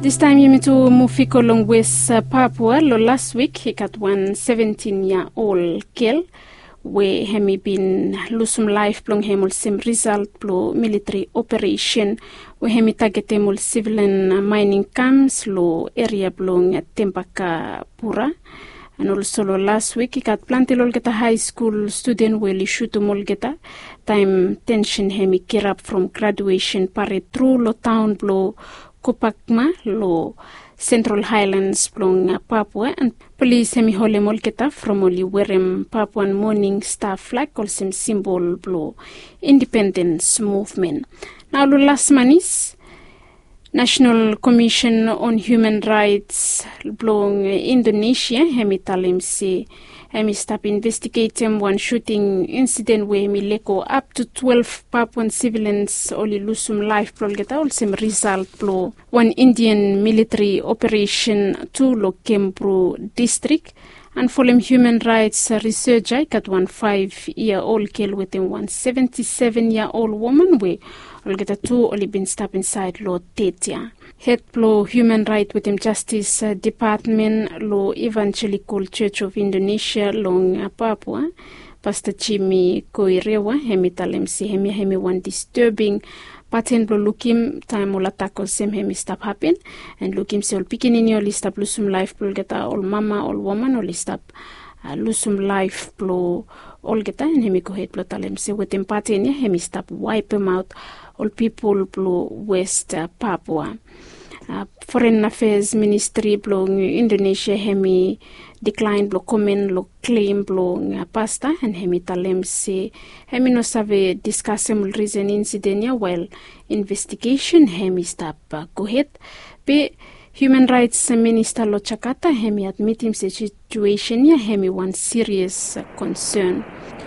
This time you to Mufiko along with Papua. Last week he got one 17-year-old girl where he been lose some life blong hemul sim result blo military operation where he target hemul civilian mining camps lo area blong Tembaka Pura. And also last week he got planted olgeta high school student where he shoot olgeta time tension hemi care up from graduation pare through lo town blo Kopakma lo Central Highlands blong Papua and police hemi hole molketa from oli werem Papuan morning star flag also symbol blo independence movement. Now last manis National Commission on Human Rights blong Indonesia hemi talim si hemi stop investigating one shooting incident where hemi leko up to 12 Papuan civilians only lose some life blogeta also result blo one Indian military operation to lo Kembro district and for them human rights researcher got one 5-year-old girl within one 77-year-old woman where olgeta two only been stop inside lo Tetia. Head lo human right within justice department lo Evangelical Church of Indonesia long Papua Pastor Jimmy Koirewa hemi talem si hemi one disturbing pattern lo lookim time ola tackle sem hemi stop happen and lookim se ol pikinini ol stop lusum life blo geta ol mama ol woman ol stop lusum life blo ol geta and hemi ko head blo talem se within pattern ya hemi stop wipe them out all people blo West Papua. Foreign Affairs Ministry blong Indonesia hemi decline blo comment lo claim blong pasta and hemi talem se hemi no save discussable reason incident ya while investigation hemi stop go ahead be Human Rights Minister lo Chakata hemi admit him se situation ya hemi one serious concern.